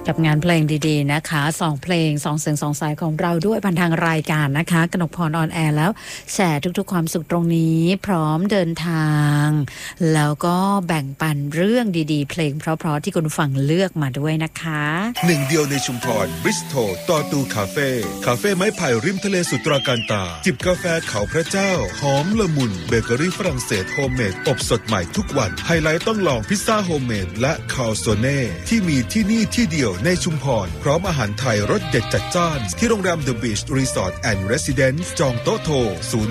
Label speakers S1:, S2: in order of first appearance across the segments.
S1: กับงานเพลงดีๆนะคะ2เพลง2เสียง2สายของเราด้วยผ่านทางรายการนะคะกนกพรออนแอร์แล้วแชร์ทุกๆความสุขตรงนี้พร้อมเดินทางแล้วก็แบ่งปันเรื่องดีๆเพลงเพราะๆที่คุณฟังเลือกมาด้วยนะคะ
S2: หนึ่งเดียวในชุมพรบริสโตลต่อตูคาเฟ่ไม้ไผ่ริมทะเลสุดตราการตาจิบกาแฟเขาพระเจ้าหอมละมุนเบเกอรี่ฝรั่งเศสโฮมเมดอบสดใหม่ทุกวันไฮไลท์ต้องลองพิซซ่าโฮมเมดและคาลโซเน่ที่มีที่นี่ที่เดียวในชุมพรพร้อมอาหารไทยรสเด็ดจัดจ้านที่โรงแรม The Beach Resort and Residence จองโต๊ะโทร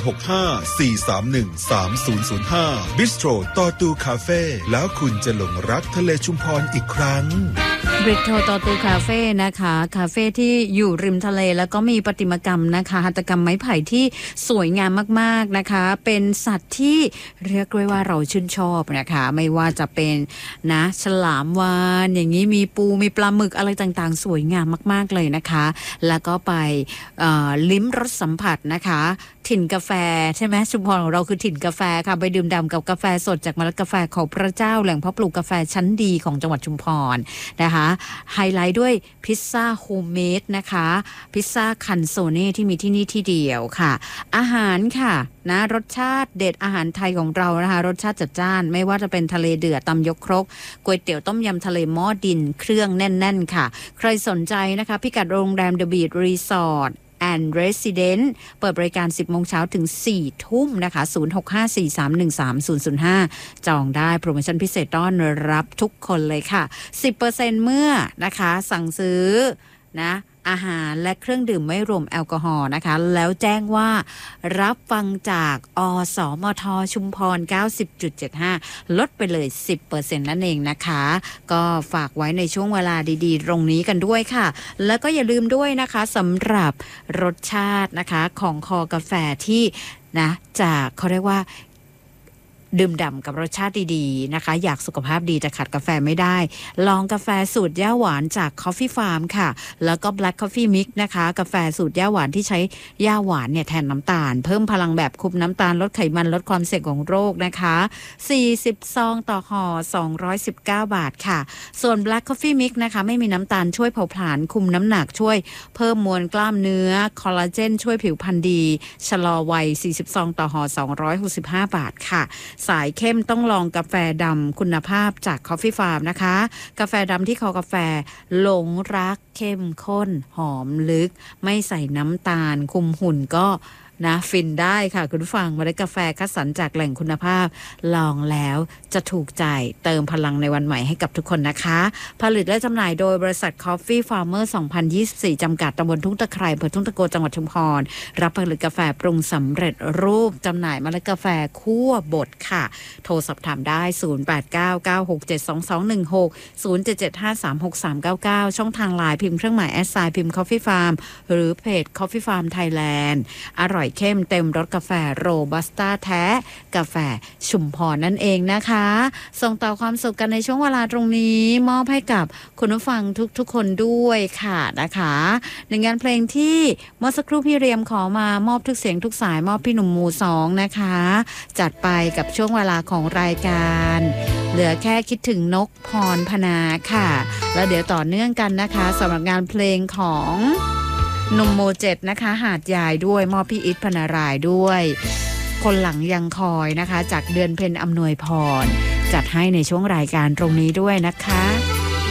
S2: 065-431-3005 Bistro ต่อตูคาเฟ่แล้วคุณจะหลงรักทะเลชุมพรอีกครั้ง
S1: บริโตต่อตูคาเฟ่นะคะคาเฟ่ที่อยู่ริมทะเลแล้วก็มีประติมากรรมนะคะหัตถกรรมไม้ไผ่ที่สวยงามมากๆนะคะเป็นสัตว์ที่เรียกว่าเราชื่นชอบนะคะไม่ว่าจะเป็นนะฉลามวาฬอย่างนี้มีปูมีปลาหมึกอะไรต่างๆสวยงามมากๆเลยนะคะแล้วก็ไปลิ้มรสสัมผัสนะคะถิ่นกาแฟใช่ไหมชุมพรของเราคือถิ่นกาแฟค่ะไปดื่มด่ำกับกาแฟสดจากเมล็ดกาแฟของพระเจ้าแหล่งเพาะปลูกกาแฟชั้นดีของจังหวัดชุมพรนะคะไฮไลท์ด้วยพิซซ่าโฮมเมดนะคะพิซซ่าคันโซเน่ที่มีที่นี่ที่เดียวค่ะอาหารค่ะนะรสชาติเด็ดอาหารไทยของเรานะคะรสชาติจัดจ้านไม่ว่าจะเป็นทะเลเดือดตำยกครกก๋วยเตี๋ยวต้มยำทะเลหม้อดินเครื่องแน่นๆค่ะใครสนใจนะคะพิกัดโรงแรม The Beach Resort and Residence เปิดบริการ 10 โมงเช้าถึง 4 ทุ่มนะคะ 0654313005 จองได้โปรโมชั่นพิเศษต้อนรับทุกคนเลยค่ะ 10% เมื่อนะคะสั่งซื้อนะอาหารและเครื่องดื่มไม่รวมแอลกอฮอล์นะคะแล้วแจ้งว่ารับฟังจากอสมทชุมพร 90.75 ลดไปเลย 10% นั่นเองนะคะก็ฝากไว้ในช่วงเวลาดีๆตรงนี้กันด้วยค่ะแล้วก็อย่าลืมด้วยนะคะสำหรับรสชาตินะคะของคอกาแฟที่นะจากเขาเรียกว่าดื่มด่ำกับรสชาติดีๆนะคะอยากสุขภาพดีแต่ขาดกาแฟไม่ได้ลองกาแฟสูตรย่าหวานจาก Coffee Farm ค่ะแล้วก็ Black Coffee Mix นะคะกาแฟสูตรย่าหวานที่ใช้ย่าหวานเนี่ยแทนน้ำตาลเพิ่มพลังแบบคุมน้ำตาลลดไขมันลดความเสี่ยงของโรคนะคะ40ซองต่อห่อ219 บาทค่ะส่วน Black Coffee Mix นะคะไม่มีน้ำตาลช่วยเผาผลาญคุมน้ำหนักช่วยเพิ่มมวลกล้ามเนื้อคอลลาเจนช่วยผิวพรรณดีชะลอวัย40ซองต่อห่อ265 บาทค่ะสายเข้มต้องลองกาแฟดำคุณภาพจาก Coffee Farm นะคะกาแฟดำที่คอกาแฟหลงรักเข้มข้นหอมลึกไม่ใส่น้ำตาลคุมหุ่นก็นะฟินได้ค่ะคุณผู้ฟังเมล็ดกาแฟคัดสรรจากแหล่งคุณภาพลองแล้วจะถูกใจเติมพลังในวันใหม่ให้กับทุกคนนะคะผลิตและจำหน่ายโดยบริษัท Coffee Farmer 2024 จำกัดตำบลทุ่งตะไคร้อำเภอทุ่งตะโกจังหวัดชุมพรรับผลิตกาแฟปรุงสำเร็จรูปจำหน่ายเมล็ดกาแฟคั่วบดค่ะโทรสอบถามได้ 0899672216 0775363399 ช่องทางไลน์พิมพ์เครื่องหมายแอดไซน์พิมพ์ Coffee Farm หรือเพจ Coffee Farm Thailand อร่อยเข้มเต็มรสกาแฟโรบัสต้าแท้กาแฟชุมพรนั่นเองนะคะส่งต่อความสุขกันในช่วงเวลาตรงนี้มอบให้กับคุณผู้ฟังทุกๆคนด้วยค่ะนะคะในงานเพลงที่เมื่อสักครู่พี่เรียมขอมามอบทุกเสียงทุกสายมอบพี่หนุ่มหมู่2นะคะจัดไปกับช่วงเวลาของรายการเหลือแค่คิดถึงนกพรพนาค่ะแล้วเดี๋ยวต่อเนื่องกันนะคะสำหรับงานเพลงของหนุ่มโม7นะคะหาดยายด้วยมอบพี่อิทพนารายด้วยคนหลังยังคอยนะคะจากเดือนเพ็ญอำนวยพรจัดให้ในช่วงรายการตรงนี้ด้วยนะคะ